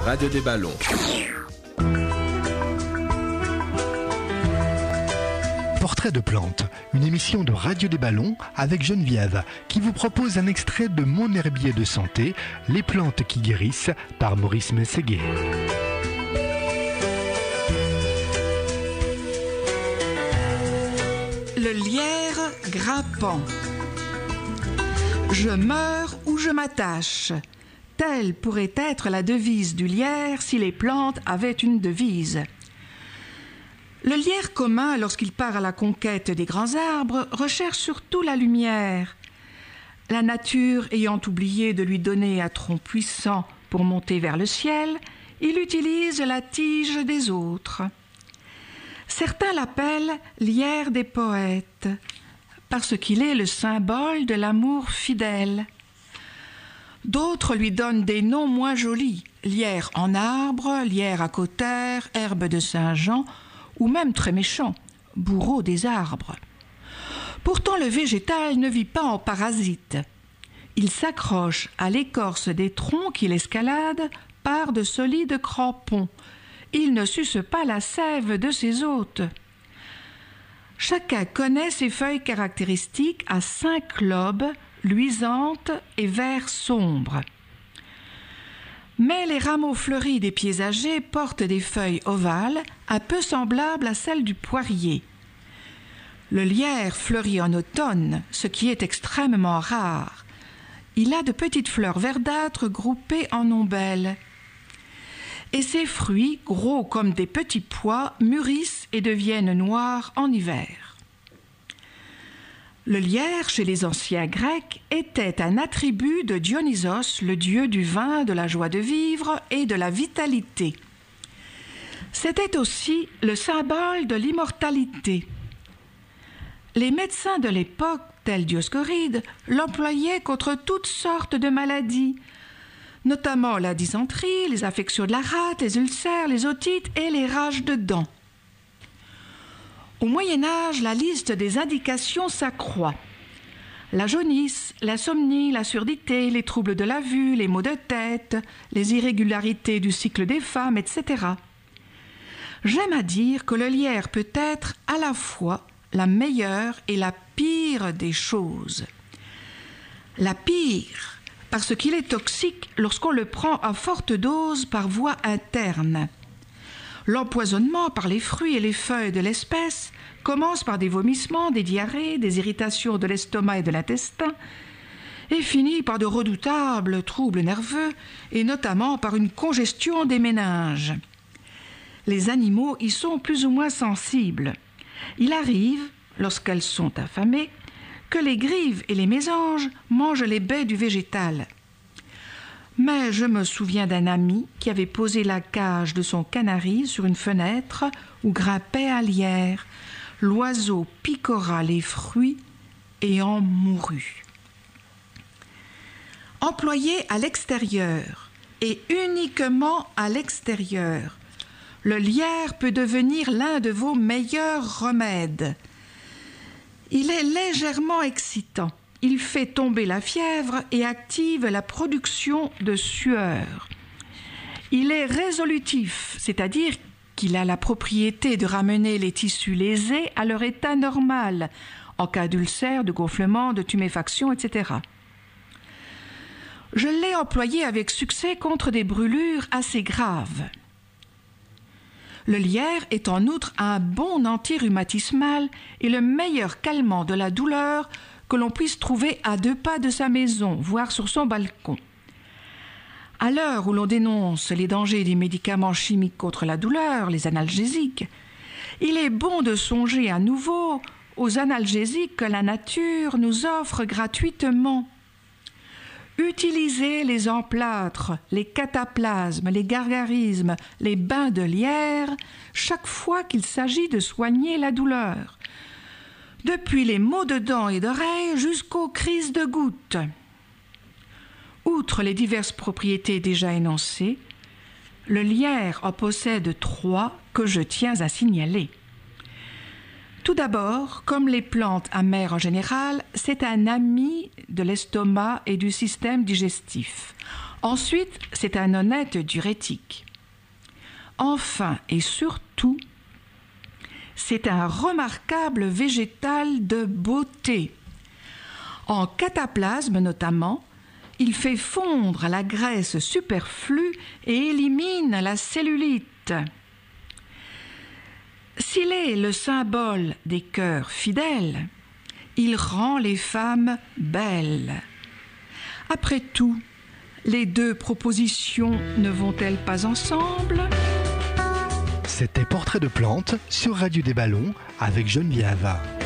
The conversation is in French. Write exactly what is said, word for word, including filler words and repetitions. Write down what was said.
Radio des Ballons. Portrait de plantes, une émission de Radio des Ballons avec Geneviève qui vous propose un extrait de Mon herbier de santé, les plantes qui guérissent par Maurice Mességuet. Le lierre grimpant. Je meurs ou je m'attache. Telle pourrait être la devise du lierre si les plantes avaient une devise. Le lierre commun, lorsqu'il part à la conquête des grands arbres, recherche surtout la lumière. La nature ayant oublié de lui donner un tronc puissant pour monter vers le ciel, il utilise la tige des autres. Certains l'appellent lierre des poètes, parce qu'il est le symbole de l'amour fidèle. D'autres lui donnent des noms moins jolis, lierre en arbre, lierre à cautère, herbe de Saint-Jean, ou même très méchant, bourreau des arbres. Pourtant le végétal ne vit pas en parasite. Il s'accroche à l'écorce des troncs qu'il escalade par de solides crampons. Il ne suce pas la sève de ses hôtes. Chacun connaît ses feuilles caractéristiques à cinq lobes, luisantes et vert sombre. Mais les rameaux fleuris des pieds âgés portent des feuilles ovales, un peu semblables à celles du poirier. Le lierre fleurit en automne, ce qui est extrêmement rare. Il a de petites fleurs verdâtres groupées en ombelles. Et ses fruits, gros comme des petits pois, mûrissent et deviennent noirs en hiver. Le lierre, chez les anciens Grecs, était un attribut de Dionysos, le dieu du vin, de la joie de vivre et de la vitalité. C'était aussi le symbole de l'immortalité. Les médecins de l'époque, tels Dioscoride, l'employaient contre toutes sortes de maladies, notamment la dysenterie, les affections de la rate, les ulcères, les otites et les rages de dents. Au Moyen-Âge, la liste des indications s'accroît. La jaunisse, l'insomnie, la surdité, les troubles de la vue, les maux de tête, les irrégularités du cycle des femmes, et cetera. J'aime à dire que le lierre peut être à la fois la meilleure et la pire des choses. La pire, parce qu'il est toxique lorsqu'on le prend à forte dose par voie interne. L'empoisonnement par les fruits et les feuilles de l'espèce commence par des vomissements, des diarrhées, des irritations de l'estomac et de l'intestin, et finit par de redoutables troubles nerveux, et notamment par une congestion des méninges. Les animaux y sont plus ou moins sensibles. Il arrive, lorsqu'elles sont affamées, que les grives et les mésanges mangent les baies du végétal. Mais je me souviens d'un ami qui avait posé la cage de son canari sur une fenêtre où grimpait un lierre. L'oiseau picora les fruits et en mourut. Employé à l'extérieur, et uniquement à l'extérieur, le lierre peut devenir l'un de vos meilleurs remèdes. Il est légèrement excitant. Il fait tomber la fièvre et active la production de sueur. Il est résolutif, c'est-à-dire qu'il a la propriété de ramener les tissus lésés à leur état normal, en cas d'ulcère, de gonflement, de tuméfaction, et cetera. Je l'ai employé avec succès contre des brûlures assez graves. Le lierre est en outre un bon anti-rhumatismal et le meilleur calmant de la douleur que l'on puisse trouver à deux pas de sa maison, voire sur son balcon. À l'heure où l'on dénonce les dangers des médicaments chimiques contre la douleur, les analgésiques, il est bon de songer à nouveau aux analgésiques que la nature nous offre gratuitement. Utilisez les emplâtres, les cataplasmes, les gargarismes, les bains de lierre, chaque fois qu'il s'agit de soigner la douleur, depuis les maux de dents et d'oreilles jusqu'aux crises de gouttes. Outre les diverses propriétés déjà énoncées, le lierre en possède trois que je tiens à signaler. Tout d'abord, comme les plantes amères en général, c'est un ami de l'estomac et du système digestif. Ensuite, c'est un honnête diurétique. Enfin et surtout, c'est un remarquable végétal de beauté. En cataplasme notamment, il fait fondre la graisse superflue et élimine la cellulite. S'il est le symbole des cœurs fidèles, il rend les femmes belles. Après tout, les deux propositions ne vont-elles pas ensemble ? C'était Portrait de plantes sur Radio des Ballons avec Geneviève.